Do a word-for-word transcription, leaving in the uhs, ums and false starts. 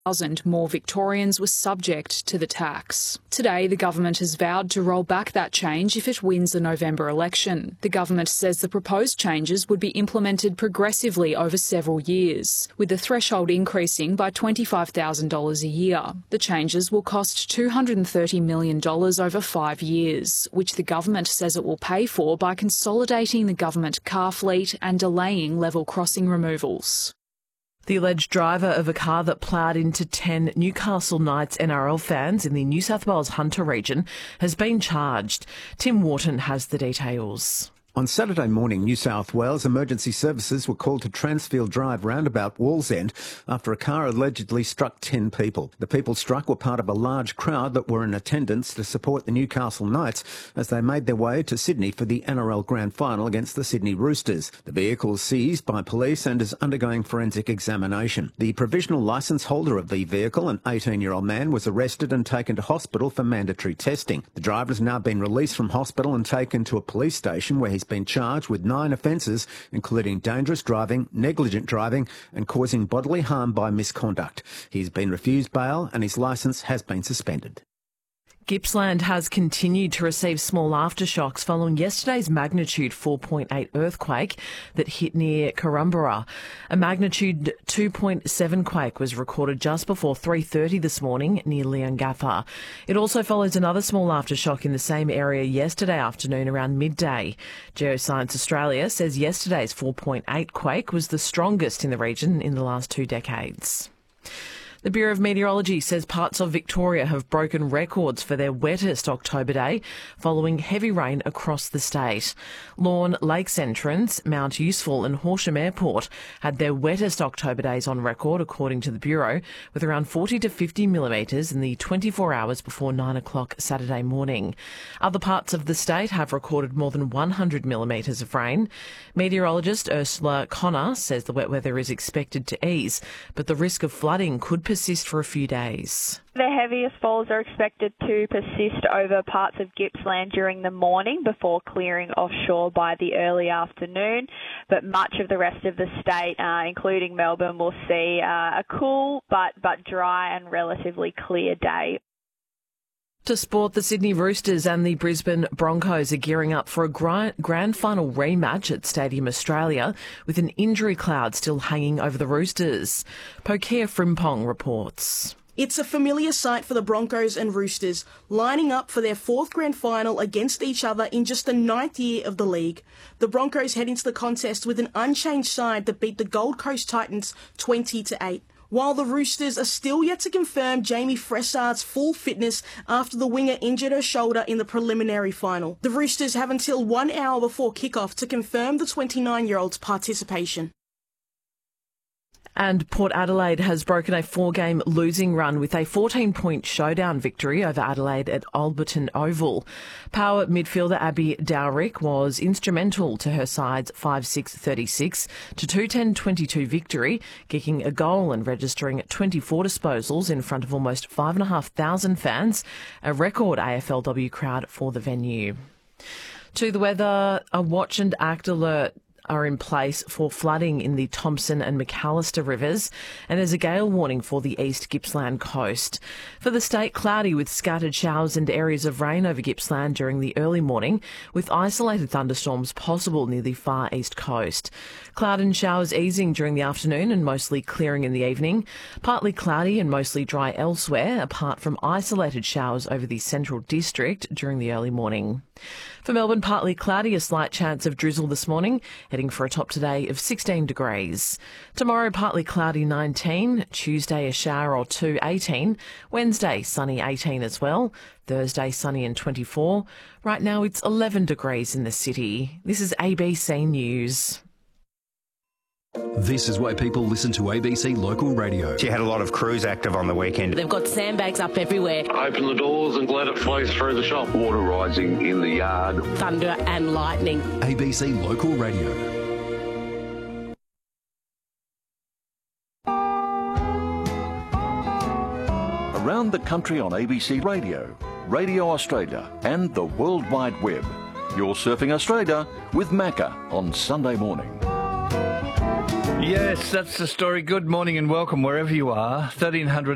thousand more Victorians were subject to the tax. Today, the government has vowed to roll back that change if it wins the November election. The government says the proposed changes would be implemented progressively over several years, with the threshold increasing by twenty-five thousand dollars a year. The changes will cost two hundred thirty million dollars over five years, which the government says it will pay for by consolidating the government car fleet and delaying level crossing removals. The alleged driver of a car that ploughed into ten Newcastle Knights N R L fans in the New South Wales Hunter region has been charged. Tim Wharton has the details. On Saturday morning, New South Wales emergency services were called to Transfield Drive roundabout Wallsend after a car allegedly struck ten people. The people struck were part of a large crowd that were in attendance to support the Newcastle Knights as they made their way to Sydney for the N R L Grand Final against the Sydney Roosters. The vehicle is seized by police and is undergoing forensic examination. The provisional licence holder of the vehicle, an eighteen-year-old man, was arrested and taken to hospital for mandatory testing. The driver has now been released from hospital and taken to a police station where he's been charged with nine offences, including dangerous driving, negligent driving and causing bodily harm by misconduct. He's been refused bail and his licence has been suspended. Gippsland has continued to receive small aftershocks following yesterday's magnitude four point eight earthquake that hit near Korumburra. A magnitude two point seven quake was recorded just before three thirty this morning near Leongatha. It also follows another small aftershock in the same area yesterday afternoon around midday. Geoscience Australia says yesterday's four point eight quake was the strongest in the region in the last two decades. The Bureau of Meteorology says parts of Victoria have broken records for their wettest October day following heavy rain across the state. Lorne Lakes Entrance, Mount Useful and Horsham Airport had their wettest October days on record, according to the Bureau, with around forty to fifty millimetres in the twenty-four hours before nine o'clock Saturday morning. Other parts of the state have recorded more than one hundred millimetres of rain. Meteorologist Ursula Connor says the wet weather is expected to ease, but the risk of flooding could persist for a few days. The heaviest falls are expected to persist over parts of Gippsland during the morning before clearing offshore by the early afternoon, but much of the rest of the state, uh, including Melbourne, will see uh, a cool but, but dry and relatively clear day. To sport, the Sydney Roosters and the Brisbane Broncos are gearing up for a grand final rematch at Stadium Australia, with an injury cloud still hanging over the Roosters. Pokea Frimpong reports. It's a familiar sight for the Broncos and Roosters, lining up for their fourth grand final against each other in just the ninth year of the league. The Broncos head into the contest with an unchanged side that beat the Gold Coast Titans twenty to eight. While the Roosters are still yet to confirm Jamie Fressard's full fitness after the winger injured her shoulder in the preliminary final. The Roosters have until one hour before kickoff to confirm the twenty-nine-year-old's participation. And Port Adelaide has broken a four-game losing run with a fourteen-point showdown victory over Adelaide at Alberton Oval. Power midfielder Abby Dowrick was instrumental to her side's five six thirty-six to two ten twenty-two victory, kicking a goal and registering twenty-four disposals in front of almost five thousand five hundred fans, a record A F L W crowd for the venue. To the weather, a watch and act alert are in place for flooding in the Thompson and McAllister rivers, and there's a gale warning for the East Gippsland coast. For the state, cloudy with scattered showers and areas of rain over Gippsland during the early morning, with isolated thunderstorms possible near the far east coast. Cloud and showers easing during the afternoon and mostly clearing in the evening. Partly cloudy and mostly dry elsewhere, apart from isolated showers over the central district during the early morning. For Melbourne, partly cloudy, a slight chance of drizzle this morning, heading for a top today of sixteen degrees. Tomorrow, partly cloudy, nineteen. Tuesday, a shower or two, eighteen. Wednesday, sunny, eighteen as well. Thursday, sunny and twenty-four. Right now, it's eleven degrees in the city. This is A B C News. This is why people listen to A B C Local Radio. She had a lot of crews active on the weekend. They've got sandbags up everywhere. Open the doors and let it flow through the shop. Water rising in the yard. Thunder and lightning. A B C Local Radio. Around the country on A B C Radio, Radio Australia and the World Wide Web. You're surfing Australia with Macca on Sunday morning. Yes, that's the story. Good morning and welcome wherever you are. thirteen hundred